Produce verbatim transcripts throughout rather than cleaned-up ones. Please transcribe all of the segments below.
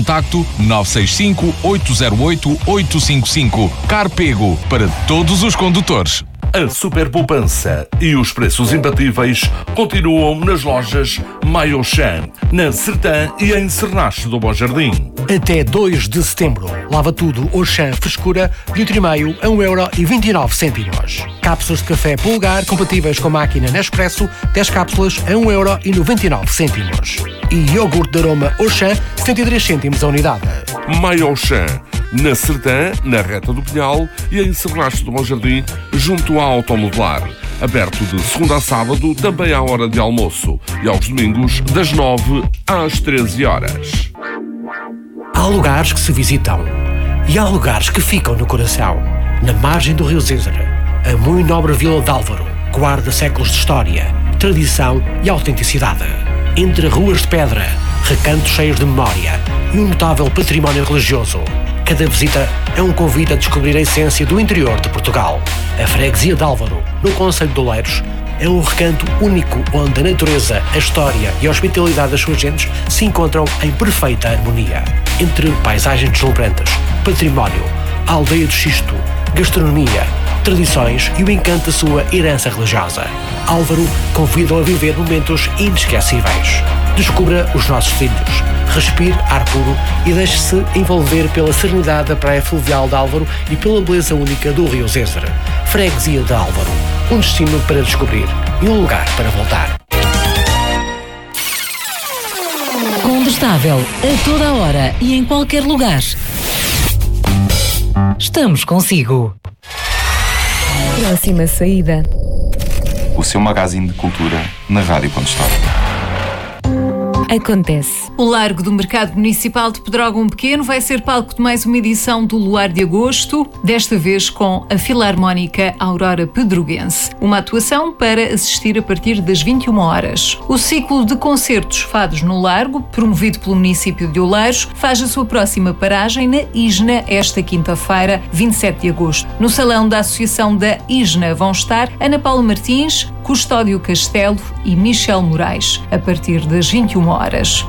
contacto nove seis cinco, oito zero oito, oito cinco cinco. Carpego, para todos os condutores. A super poupança e os preços imbatíveis continuam nas lojas Maiochan, na Sertã e em Cernache do Bom Jardim. Até dois de setembro. Lava tudo Auchan frescura, litro e meio a um euro e vinte e nove cêntimos. Cápsulas de café Pulgar compatíveis com máquina Nespresso, dez cápsulas a um euro e noventa e nove cêntimos. E iogurte de aroma Auchan, setenta e três cêntimos a unidade. Maiochan, na Sertã, na Reta do Pinhal e em Cernache do Bom Jardim, junto à Automodelar. Aberto de segunda a sábado, também à hora de almoço. E aos domingos, das nove às treze horas. Há lugares que se visitam e há lugares que ficam no coração. Na margem do Rio Zézere, a muito nobre Vila de Álvaro guarda séculos de história, tradição e autenticidade. Entre ruas de pedra, recantos cheios de memória e um notável património religioso, cada visita é um convite a descobrir a essência do interior de Portugal. A freguesia de Álvaro, no concelho de Oleiros, é um recanto único onde a natureza, a história e a hospitalidade das suas gentes se encontram em perfeita harmonia. Entre paisagens deslumbrantes, património, a aldeia do Xisto, gastronomia, tradições e o encanto da sua herança religiosa, Álvaro convida-o a viver momentos inesquecíveis. Descubra os nossos trilhos, respire ar puro e deixe-se envolver pela serenidade da praia fluvial de Álvaro e pela beleza única do Rio Zézere. Freguesia de Álvaro, um destino para descobrir e um lugar para voltar. Condestável, a toda a hora e em qualquer lugar. Estamos consigo. Próxima saída. O seu magazine de cultura na Rádio Ponto Histórico. Acontece. O Largo do Mercado Municipal de Pedrógão Pequeno vai ser palco de mais uma edição do Luar de Agosto, desta vez com a Filarmónica Aurora Pedroguense. Uma atuação para assistir a partir das vinte e uma horas. O ciclo de concertos Fados no Largo, promovido pelo município de Oleiros, faz a sua próxima paragem na ISNA esta quinta-feira, vinte e sete de agosto. No salão da Associação da ISNA vão estar Ana Paula Martins, Custódio Castelo e Michel Moraes, a partir das vinte e uma horas.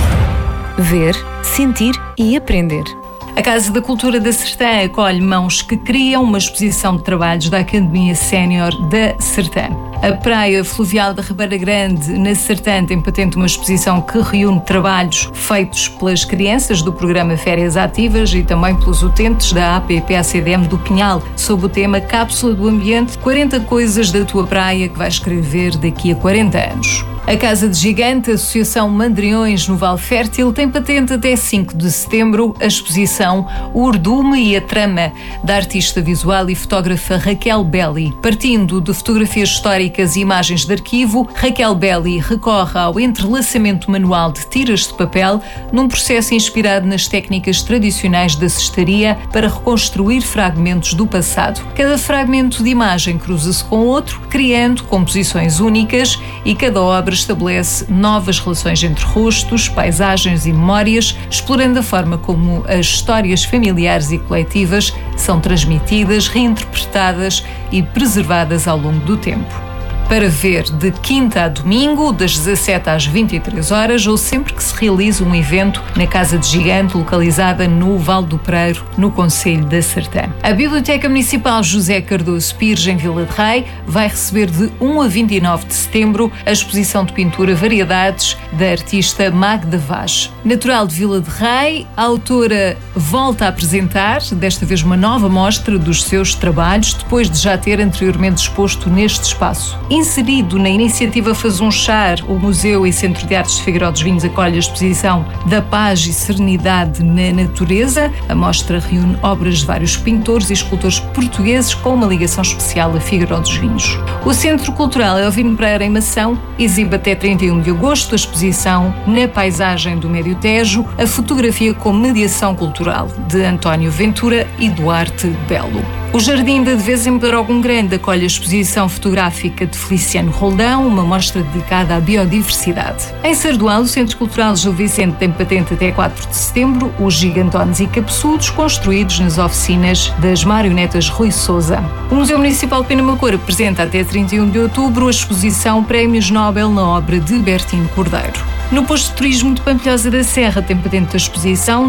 Ver, sentir e aprender. A Casa da Cultura da Sertã acolhe Mãos que Criam, uma exposição de trabalhos da Academia Sénior da Sertã. A Praia Fluvial da Ribeira Grande, na Sertã, tem patente uma exposição que reúne trabalhos feitos pelas crianças do programa Férias Ativas e também pelos utentes da A P P A C D M do Pinhal, sob o tema Cápsula do Ambiente, quarenta coisas da tua praia que vais escrever daqui a quarenta anos. A Casa de Gigante, a Associação Mandriões no Val Fértil, tem patente até cinco de setembro a exposição O Urdume e a Trama, da artista visual e fotógrafa Raquel Belli. Partindo de fotografias históricas e imagens de arquivo, Raquel Belli recorre ao entrelaçamento manual de tiras de papel num processo inspirado nas técnicas tradicionais da cestaria para reconstruir fragmentos do passado. Cada fragmento de imagem cruza-se com outro, criando composições únicas, e cada obra estabelece novas relações entre rostos, paisagens e memórias, explorando a forma como as histórias familiares e coletivas são transmitidas, reinterpretadas e preservadas ao longo do tempo. Para ver de quinta a domingo, das dezassete às vinte e três horas, ou sempre que se realize um evento na Casa de Gigante, localizada no Val do Preiro, no concelho da Sertã. A Biblioteca Municipal José Cardoso Pires, em Vila de Rei, vai receber de um a vinte e nove de setembro a exposição de pintura Variedades da artista Magda Vaz. Natural de Vila de Rei, a autora volta a apresentar, desta vez uma nova mostra dos seus trabalhos, depois de já ter anteriormente exposto neste espaço. Inserido na iniciativa Fazunchar, o Museu e Centro de Artes de Figueiró dos Vinhos acolhe a exposição Da Paz e Serenidade na Natureza. A mostra reúne obras de vários pintores e escultores portugueses com uma ligação especial a Figueiró dos Vinhos. O Centro Cultural Elvino Pereira, em Mação, exibe até trinta e um de agosto a exposição Na Paisagem do Médio Tejo, a fotografia com mediação cultural, de António Ventura e Duarte Belo. O Jardim da Devesa, em Pedrógão Grande, acolhe a exposição fotográfica de Feliciano Roldão, uma mostra dedicada à biodiversidade. Em Sardual, o Centro Cultural Gil Vicente tem patente até quatro de setembro os gigantones e cabeçudos construídos nas oficinas das marionetas Rui Sousa. O Museu Municipal de Penamacor apresenta até trinta e um de outubro a exposição Prémios Nobel na obra de Bertino Cordeiro. No Posto de Turismo de Pampilhosa da Serra tem patente a exposição